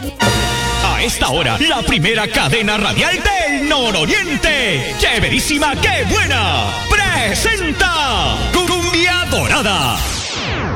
A esta hora, la primera cadena radial del nororiente, Chéverísima, qué buena, presenta